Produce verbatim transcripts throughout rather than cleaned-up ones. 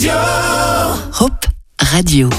Radio. Hope Radio.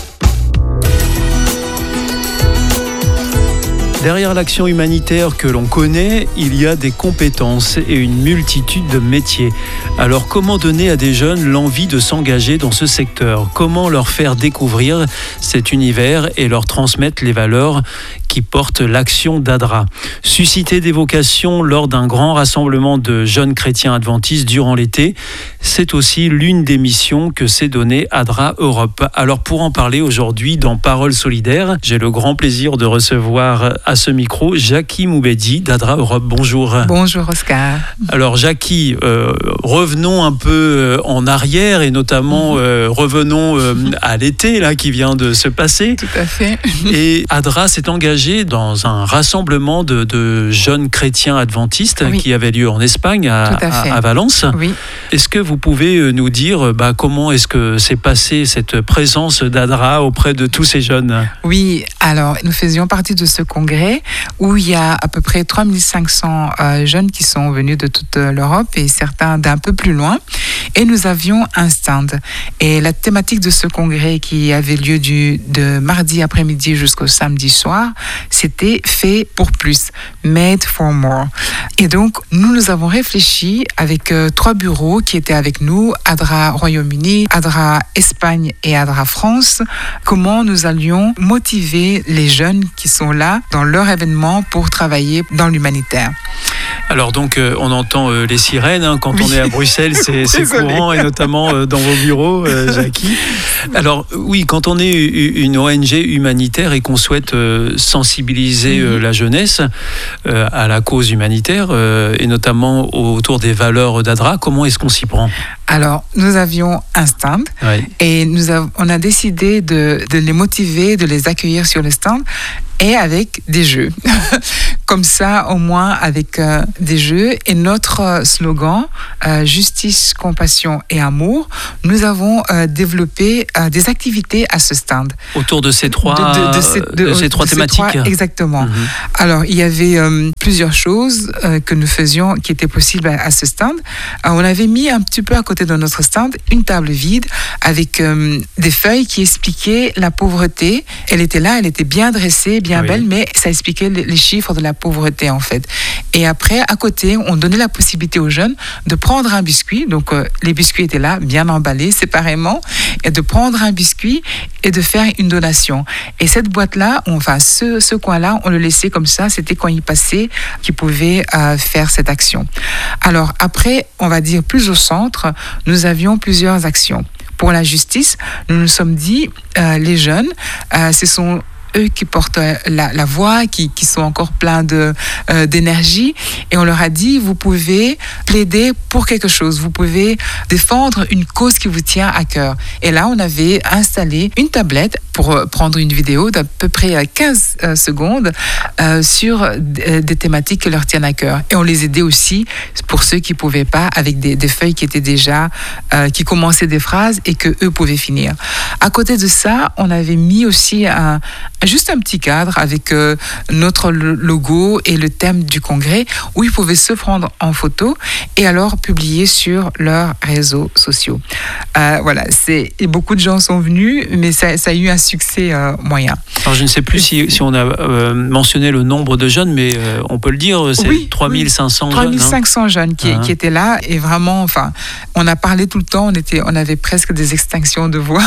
Derrière l'action humanitaire que l'on connaît, il y a des compétences et une multitude de métiers. Alors comment donner à des jeunes l'envie de s'engager dans ce secteur ? Comment leur faire découvrir cet univers et leur transmettre les valeurs qui portent l'action d'Adra ? Susciter des vocations lors d'un grand rassemblement de jeunes chrétiens adventistes durant l'été, c'est aussi l'une des missions que s'est donnée Adra Europe. Alors pour en parler aujourd'hui dans Paroles solidaires, j'ai le grand plaisir de recevoir à ce micro Jackie Moubedi d'Adra Europe. Bonjour. Bonjour Oscar. Alors Jackie, euh, revenons un peu en arrière et notamment euh, revenons euh, à l'été là qui vient de se passer. Tout à fait. Et Adra s'est engagé dans un rassemblement de, de jeunes chrétiens adventistes oui. qui avait lieu en Espagne, à, à, à Valence. Oui. Est-ce que vous pouvez nous dire bah, comment est-ce que s'est passée cette présence d'Adra auprès de tous ces jeunes ? Oui, alors nous faisions partie de ce congrès où il y a à peu près trois mille cinq cents euh, jeunes qui sont venus de toute l'Europe et certains d'un peu plus loin. Et nous avions un stand. Et la thématique de ce congrès qui avait lieu du, de mardi après-midi jusqu'au samedi soir, c'était « Fait pour plus », « Made for more ». Et donc, nous nous avons réfléchi avec euh, trois bureaux qui étaient avec nous, Adra Royaume-Uni, Adra Espagne et Adra France, comment nous allions motiver les jeunes qui sont là dans leur événement pour travailler dans l'humanitaire. Alors donc euh, on entend euh, les sirènes hein, quand oui. on est à Bruxelles, c'est, c'est courant et notamment euh, dans vos bureaux, euh, Jackie. Alors oui, quand on est une O N G humanitaire et qu'on souhaite euh, sensibiliser euh, la jeunesse euh, à la cause humanitaire euh, et notamment autour des valeurs d'Adra, comment est-ce qu'on s'y prend ? Alors, nous avions un stand oui. et nous avons, on a décidé de, de les motiver, de les accueillir sur le stand et avec des jeux. Comme ça, au moins, avec euh, des jeux. Et notre slogan, euh, justice, compassion et amour, nous avons euh, développé euh, des activités à ce stand. Autour de ces trois, de, de, de ces, de, de ces trois de thématiques ces trois, exactement. Mm-hmm. Alors, il y avait euh, plusieurs choses euh, que nous faisions qui étaient possibles à, à ce stand. Euh, on avait mis un petit peu à côté de notre stand une table vide avec euh, des feuilles qui expliquaient la pauvreté. Elle était là, elle était bien dressée, bien oui. belle, mais ça expliquait les, les chiffres de la pauvreté en fait. Et après, à côté, on donnait la possibilité aux jeunes de prendre un biscuit. Donc, euh, les biscuits étaient là, bien emballés séparément, et de prendre un biscuit et de faire une donation. Et cette boîte-là, enfin, ce, ce coin-là, on le laissait comme ça. C'était quand il passait qu'ils pouvaient euh, faire cette action. Alors, après, on va dire plus au centre, nous avions plusieurs actions. Pour la justice, nous nous sommes dit, euh, les jeunes, euh, ce sont eux qui portent la, la voix, qui, qui sont encore pleins de, euh, d'énergie. Et on leur a dit, vous pouvez plaider pour quelque chose. Vous pouvez défendre une cause qui vous tient à cœur. Et là, on avait installé une tablette pour prendre une vidéo d'à peu près quinze euh, secondes euh, sur d- des thématiques qui leur tiennent à cœur. Et on les aidait aussi, pour ceux qui ne pouvaient pas, avec des, des feuilles qui étaient déjà, euh, qui commençaient des phrases et qu'eux pouvaient finir. À côté de ça, on avait mis aussi un juste un petit cadre avec euh, notre logo et le thème du congrès où ils pouvaient se prendre en photo et alors publier sur leurs réseaux sociaux. Euh, voilà, c'est, et beaucoup de gens sont venus, mais ça, ça a eu un succès euh, moyen. Alors je ne sais plus si, si on a euh, mentionné le nombre de jeunes, mais euh, on peut le dire, c'est oui, trois mille cinq cents oui. jeunes. trois mille cinq cents hein. jeunes qui, uh-huh. qui étaient là et vraiment, enfin, on a parlé tout le temps, on, était, on avait presque des extinctions de voix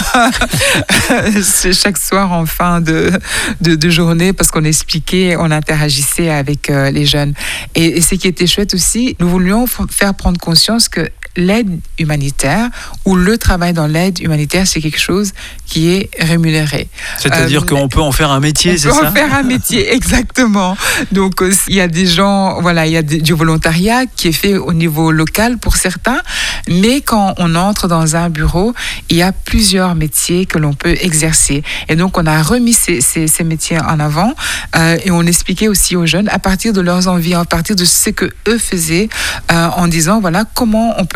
chaque soir en fin de De, de journée parce qu'on expliquait, on interagissait avec euh, les jeunes. Et, et ce qui était chouette aussi, nous voulions f- faire prendre conscience que l'aide humanitaire ou le travail dans l'aide humanitaire, c'est quelque chose qui est rémunéré. C'est-à-dire euh, qu'on peut en faire un métier, c'est ça ? On peut en faire un métier, exactement. Donc, euh, il y a des gens, voilà, il y a des, du volontariat qui est fait au niveau local pour certains, mais quand on entre dans un bureau, il y a plusieurs métiers que l'on peut exercer. Et donc, on a remis ces, ces, ces métiers en avant euh, et on expliquait aussi aux jeunes à partir de leurs envies, à partir de ce que eux faisaient, euh, en disant, voilà, comment on peut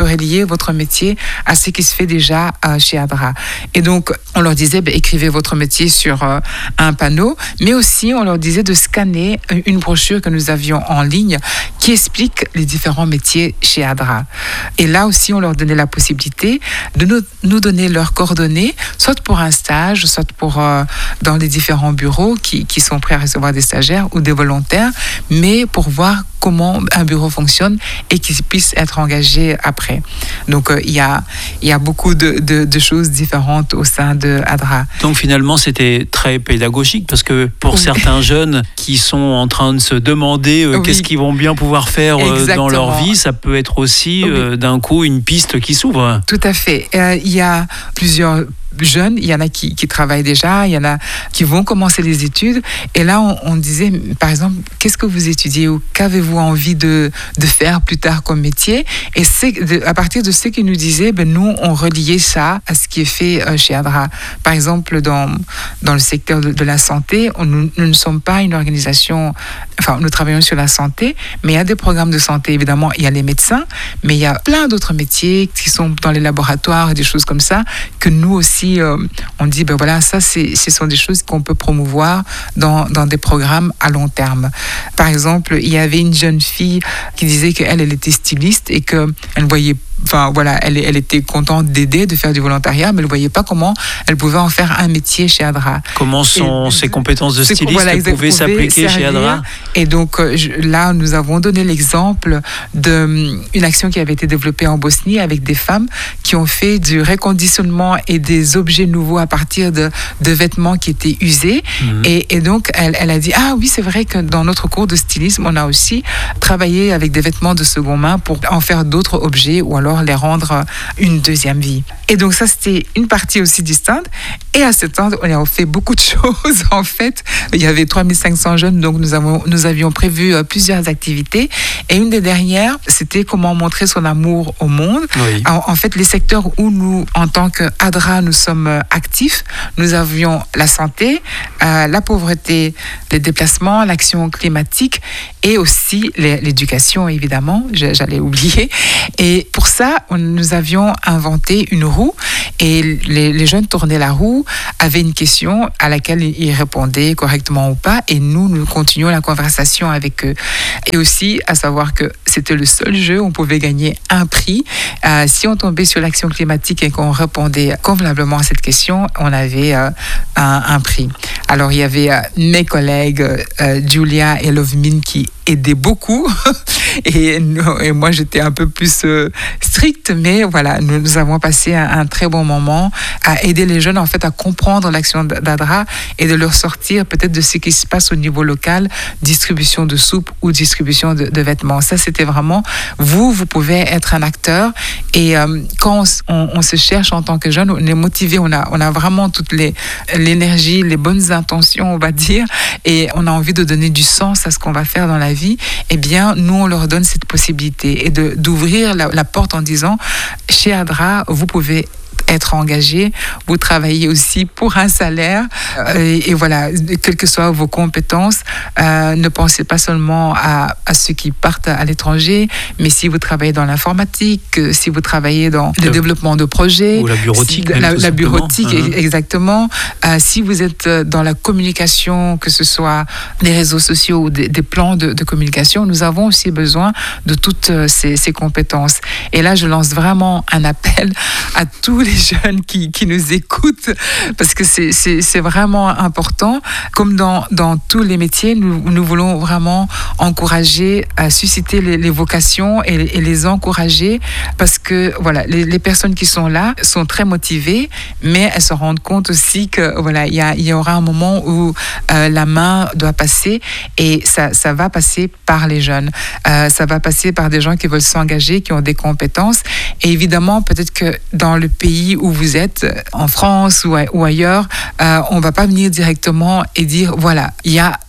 relier votre métier à ce qui se fait déjà euh, chez ADRA. Et donc, on leur disait, ben, écrivez votre métier sur euh, un panneau, mais aussi on leur disait de scanner une brochure que nous avions en ligne qui explique les différents métiers chez ADRA. Et là aussi, on leur donnait la possibilité de nous, nous donner leurs coordonnées, soit pour un stage, soit pour euh, dans les différents bureaux qui, qui sont prêts à recevoir des stagiaires ou des volontaires, mais pour voir comment un bureau fonctionne et qu'ils puissent être engagés après. Donc, euh, il y a, il y a beaucoup de, de, de choses différentes au sein de ADRA. Donc, finalement, c'était très pédagogique parce que pour oui. certains jeunes qui sont en train de se demander euh, oui. qu'est-ce qu'ils vont bien pouvoir faire euh, dans leur vie, ça peut être aussi euh, oui. d'un coup une piste qui s'ouvre. Tout à fait. Euh, il y a plusieurs jeunes, il y en a qui, qui travaillent déjà, il y en a qui vont commencer les études. Et là, on, on disait, par exemple, qu'est-ce que vous étudiez ou qu'avez-vous envie de, de faire plus tard comme métier? Et c'est, de, à partir de ce qu'ils nous disaient, ben, nous, on reliait ça à ce qui est fait euh, chez ADRA. Par exemple, dans, dans le secteur de, de la santé, on, nous, nous ne sommes pas une organisation, enfin, nous travaillons sur la santé, mais il y a des programmes de santé, évidemment, il y a les médecins, mais il y a plein d'autres métiers qui sont dans les laboratoires et des choses comme ça, que nous aussi, Euh, on dit, ben voilà, ça, c'est, ce sont des choses qu'on peut promouvoir dans, dans des programmes à long terme. Par exemple, il y avait une jeune fille qui disait qu'elle, elle était styliste et qu'elle ne voyait pas. Enfin, voilà, elle, elle était contente d'aider, de faire du volontariat, mais elle ne voyait pas comment elle pouvait en faire un métier chez ADRA. Comment sont et, ses compétences de styliste voilà, pouvaient, pouvaient s'appliquer servir. Chez ADRA? Et donc, je, là, nous avons donné l'exemple d'une action qui avait été développée en Bosnie avec des femmes qui ont fait du reconditionnement et des objets nouveaux à partir de, de vêtements qui étaient usés. Mmh. Et, et donc, elle, elle a dit, ah oui, c'est vrai que dans notre cours de stylisme, on a aussi travaillé avec des vêtements de seconde main pour en faire d'autres objets ou alors les rendre une deuxième vie. Et donc ça, c'était une partie aussi du stand. Et à ce stand, on a fait beaucoup de choses, en fait. Il y avait trois mille cinq cents jeunes, donc nous, avons, nous avions prévu plusieurs activités. Et une des dernières, c'était comment montrer son amour au monde. Oui. En, en fait, les secteurs où nous, en tant qu'ADRA, nous sommes actifs, nous avions la santé, euh, la pauvreté, les déplacements, l'action climatique et aussi les, l'éducation, évidemment, j'allais oublier. Et pour ça, on, nous avions inventé une roue et les, les jeunes tournaient la roue, avaient une question à laquelle ils répondaient correctement ou pas et nous, nous continuions la conversation avec eux. Et aussi, à savoir que c'était le seul jeu où on pouvait gagner un prix. Euh, si on tombait sur l'action climatique et qu'on répondait convenablement à cette question, on avait euh, un, un prix. Alors, il y avait euh, mes collègues euh, Julia et Lovemin qui aidaient beaucoup et, et moi, j'étais un peu plus euh, stricte, mais voilà, nous, nous avons passé un, un très bon moment à aider les jeunes en fait à comprendre l'action d'ADRA et de leur sortir peut-être de ce qui se passe au niveau local, distribution de soupe ou distribution de, de vêtements. Ça, c'était vraiment, vous, vous pouvez être un acteur et euh, quand on, on, on se cherche en tant que jeune, on est motivé, on a, on a vraiment toute les, l'énergie, les bonnes intentions, on va dire, et on a envie de donner du sens à ce qu'on va faire dans la vie, eh bien, nous, on leur donne cette possibilité et de, d'ouvrir la, la porte en disant, chez ADRA, vous pouvez être engagé, vous travaillez aussi pour un salaire euh, et, et voilà, quelles que soient vos compétences, euh, ne pensez pas seulement à, à ceux qui partent à l'étranger, mais si vous travaillez dans l'informatique, si vous travaillez dans le, le développement de projets, ou la bureautique, si, la, la bureautique uh-huh. exactement, euh, si vous êtes dans la communication, que ce soit des réseaux sociaux ou des, des plans de, de communication, nous avons aussi besoin de toutes ces, ces compétences. Et là, je lance vraiment un appel à tous les jeunes qui, qui nous écoutent parce que c'est, c'est, c'est vraiment important. Comme dans, dans tous les métiers, nous, nous voulons vraiment encourager, à susciter les, les vocations et, et les encourager parce que voilà, les, les personnes qui sont là sont très motivées, mais elles se rendent compte aussi que voilà, il y, a, il y aura un moment où euh, la main doit passer et ça, ça va passer par les jeunes. Euh, ça va passer par des gens qui veulent s'engager, qui ont des compétences. Et évidemment, peut-être que dans le pays où vous êtes, en France ou, ou ailleurs, euh, on ne va pas venir directement et dire, voilà, il y a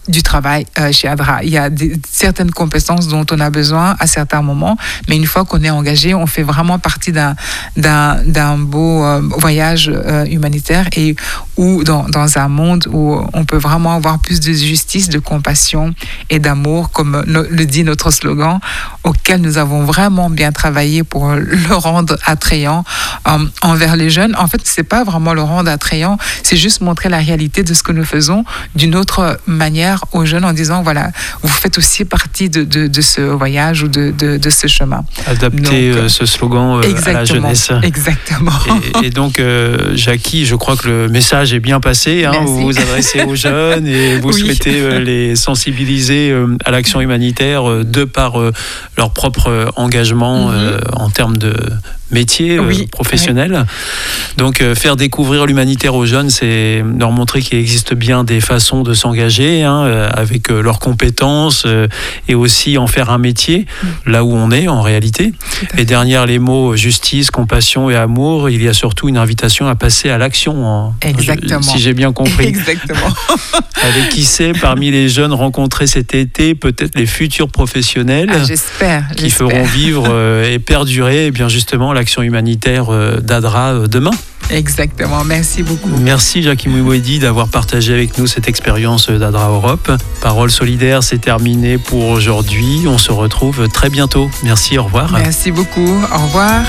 du travail euh, chez ADRA. Il y a des, certaines compétences dont on a besoin à certains moments, mais une fois qu'on est engagé, on fait vraiment partie d'un, d'un, d'un beau euh, voyage euh, humanitaire et où dans, dans un monde où on peut vraiment avoir plus de justice, de compassion et d'amour, comme no, le dit notre slogan, auquel nous avons vraiment bien travaillé pour le rendre attrayant euh, envers les jeunes. En fait, c'est pas vraiment le rendre attrayant, c'est juste montrer la réalité de ce que nous faisons d'une autre manière aux jeunes en disant, voilà, vous faites aussi partie de, de, de ce voyage ou de, de, de ce chemin. Adapter donc, euh, ce slogan euh, à la jeunesse. Exactement. Et, et donc, euh, Jackie, je crois que le message est bien passé. Hein, vous vous adressez aux jeunes et vous oui. souhaitez euh, les sensibiliser euh, à l'action humanitaire euh, de par euh, leur propre engagement mm-hmm. euh, en termes de métier oui. euh, professionnel. Ouais. Donc, euh, faire découvrir l'humanitaire aux jeunes, c'est leur montrer qu'il existe bien des façons de s'engager hein, euh, avec euh, leurs compétences euh, et aussi en faire un métier, mmh. là où on est en réalité. Et derrière les mots justice, compassion et amour, il y a surtout une invitation à passer à l'action. Hein. Exactement. Je, si j'ai bien compris. Exactement. Avec qui sait, parmi les jeunes rencontrés cet été, peut-être les futurs professionnels ah, j'espère, qui j'espère. feront vivre euh, et perdurer eh bien justement l'action humanitaire d'ADRA demain. Exactement, merci beaucoup. Merci Jackie Mouiwedi d'avoir partagé avec nous cette expérience d'ADRA Europe. Parole solidaire, c'est terminé pour aujourd'hui. On se retrouve très bientôt. Merci, au revoir. Merci beaucoup, au revoir.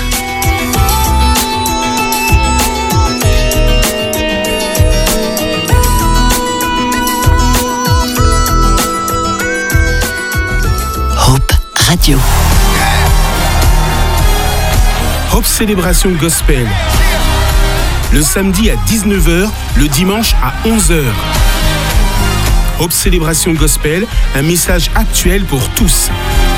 Hope Radio. Hope Célébration Gospel. Le samedi à dix-neuf heures, le dimanche à onze heures. Hope Célébration Gospel, un message actuel pour tous.